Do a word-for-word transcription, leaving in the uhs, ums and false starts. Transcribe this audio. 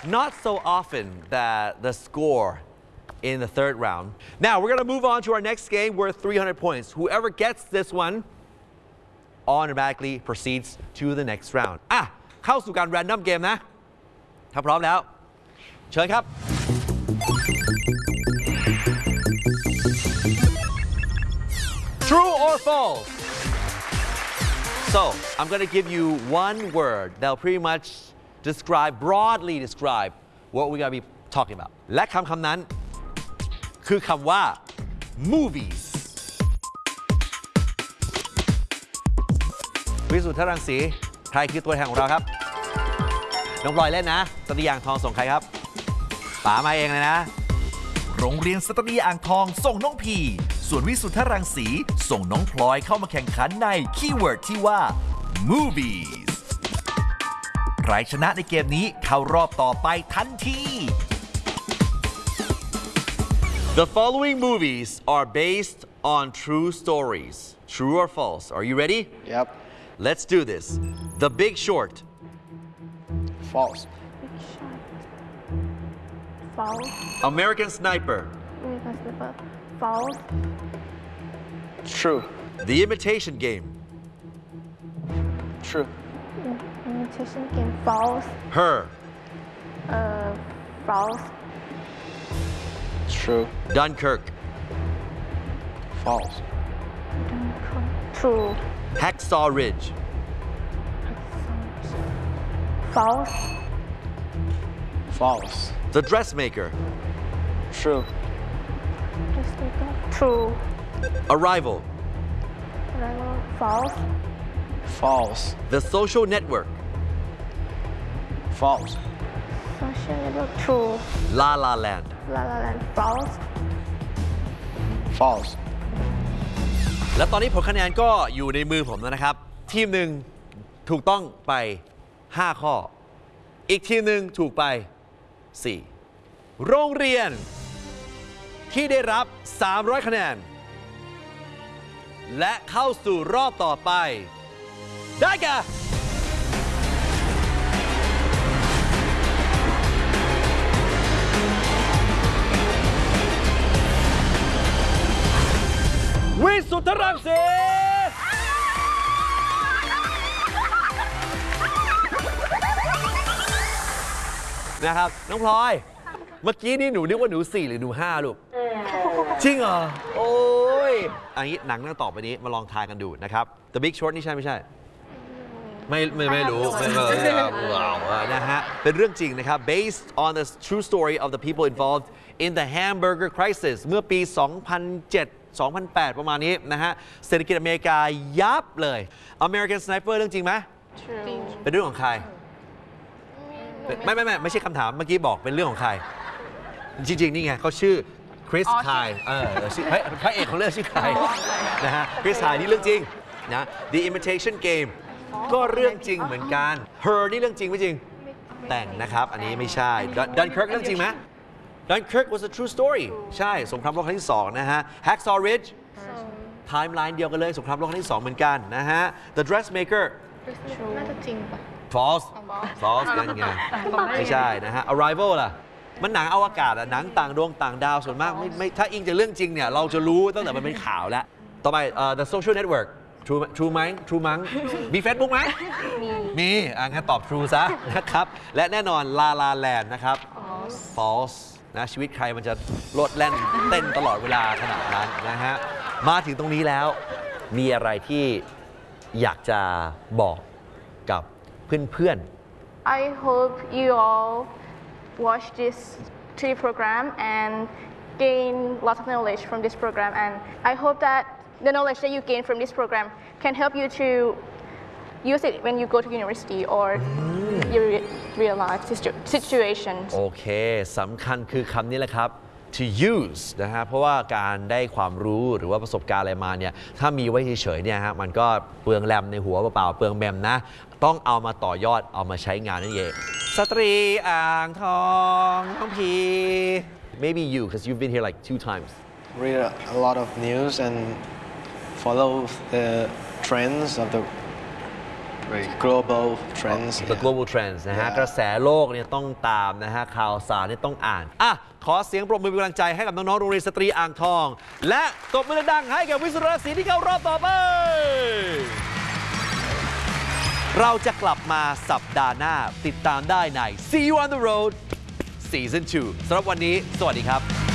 not so often that the score in the third round. Now we're going to move on to our next game worth three hundred points. Whoever gets this one automatically proceeds to the next round. อ่ะเข้าสู่การ random game นะถ้าพร้อมแล้วเชิญครับ True or false? So I'm going to give you one word that'll pretty much describe broadly describe what we're going to be talking about. และคำคำนั้นคือคำว่า movies วิสุทธิ์รังสีใครคือตัวแทนของเราครับน้องพลอยเล่นนะสตรีอ่างทองส่งใครครับป๋ามาเองเลยนะโรงเรียนสตรีอ่างทองส่งน้องพีส่วนวิสุทธิ์รังสีส่งน้องพลอยเข้ามาแข่งขันในคีย์เวิร์ดที่ว่า movies ใครชนะในเกมนี้เข้ารอบต่อไปทันที The following movies are based on true stories. True or false? Are you ready? Yep. Let's do this. The Big Short. False. Big Short. False. American Sniper. American Sniper. False. True. The Imitation Game. True. Imitation Game. False. Her. Uh, false. True. Dunkirk. False. True. Hacksaw Ridge. False. False. The Dressmaker. True. True. Arrival. False. False. The Social Network. False. Social Network. True. La La Land. La La Land. False. False. และตอนนี้ผลคะแนนก็อยู่ในมือผมแล้วนะครับทีมหนึ่งถูกต้องไปห้าข้ออีกทีมหนึ่งถูกไปสี่โรงเรียนที่ได้รับสามร้อยคะแนนและเข้าสู่รอบต่อไปได้แก่วิสุทธิ์รังสีนะครับน้องพลอยเมื่อกี้นี่หนูนึกว่าหนูสี่หรือหนูห้าลูกจริงเหรอโอ้ยอันนี้หนังเรื่องต่อไปนี้มาลองทายกันดูนะครับ The Big Short นี่ใช่ไม่ใช่ไม่ไม่ไม่รู้ไม่ไม่นะฮะเป็นเรื่องจริงนะครับ based on the true story of the people involved in the hamburger crisis เมื่อปี สองพันเจ็ดสองพันแปด ประมาณนี้นะฮะเศรษฐกิจอเมริกายับเลย American Sniper เรื่องจริงไหมเป็นเรื่องของใครไม่ไม่ไม่ไม่ใช่คำถามเมื่อกี้บอกเป็นเรื่องของใครจริงๆนี่ไงเขาชื่อคริสไคล์เออชื่อพระเอกของเรื่องชื่อใครนะฮะคริสไคล์นี่เรื่องจริงนะ The Imitation Game ก็เรื่องจริงเหมือนกัน Her นี่เรื่องจริงไม่จริงแต่งนะครับอันนี้ไม่ใช่ Dunkirk เรื่องจริงไหมDunkirk was a true story ใช่สงครามโลกครั้งที่สองนะฮะ Hacksaw Ridge ไทม์ไลน์เดียวกันเลยสงครามโลกครั้งที่สองเหมือนกันนะฮะ The Dressmaker น่าจะจริงปะ False False นั่นไงไม่ใช่นะฮะ Arrival ล่ะมันหนังอวกาศอะหนังต่างดวงต่างดาวส่วนมากไม่ไม่ถ้าอิงจากเรื่องจริงเนี่ยเราจะรู้ตั้งแต่มันเป็นข่าวแล้วต่อไป The Social Network True True ไหม True มั้งมี Facebook ไหมมีมีอ่ะงั้นตอบ True ซะนะครับและแน่นอน La La Land นะครับ Falseนะชีวิตใครมันจะโลดแล่นเต้นตลอดเวลาขนาดนั้นนะฮะมาถึงตรงนี้แล้วมีอะไรที่อยากจะบอกกับเพื่อนๆ I hope you all watch this T V program and gain lots of knowledge from this program and I hope that the knowledge that you gain from this program can help you to use it when you go to university or your real life situations โอเคสำคัญคือคำนี้แหละครับ to use นะฮะเพราะว่าการได้ความรู้หรือว่าประสบการณ์อะไรมาเนี่ยถ้ามีไว้เฉยๆเนี่ยฮะมันก็เปลืองแรมในหัวเปล่าๆเปลืองแมมนะต้องเอามาต่อยอดเอามาใช้งานนั่นเองสตรีอ่างทองน้องพี maybe you because you've been here like two times Read a, a lot of news and follow the trends of the very global trends. The global trends นะฮะ Yeah. กระแสโลกเนี่ยต้องตามนะฮะ ข่าวสารเนี่ยต้องอ่าน อ่ะ ขอเสียงปรบมือเป็นกำลังใจให้กับน้อง ๆ โรงเรียนสตรีอ่างทอง และตบมือดังๆให้กับวิสุทธิราศีที่เข้ารอบต่อไป เราจะกลับมาสัปดาห์หน้าติดตามได้ใน See You on the Road Season ทู สำหรับวันนี้ สวัสดีครับ